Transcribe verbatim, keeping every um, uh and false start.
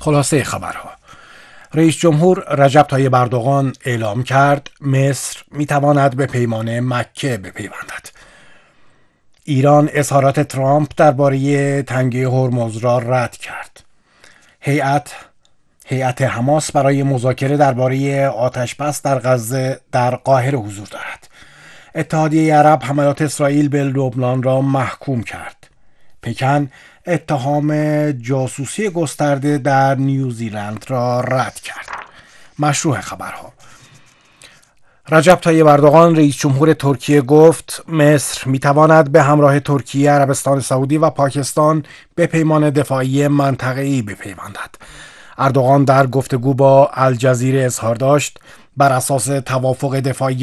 خلاصه خبرها: رئیس جمهور رجب طیب اردوغان اعلام کرد مصر میتواند به پیمان مکه بپیوندد. ایران اظهارات ترامپ درباره تنگه هرمز را رد کرد. هیئت هیئت حماس برای مذاکره درباره آتش‌بس در غزه در قاهره حضور دارد. اتحادیه عرب حملات اسرائیل به لبنان را محکوم کرد. پکن اتهام جاسوسی گسترده در نیوزیلند را رد کرد. مشروع خبرها: رجب طیب اردوغان رئیس جمهور ترکیه گفت مصر میتواند به همراه ترکیه، عربستان سعودی و پاکستان به پیمان دفاعی منطقه‌ای بپیوندد. اردوغان در گفتگو با الجزیره اظهار داشت بر اساس توافق دفاعی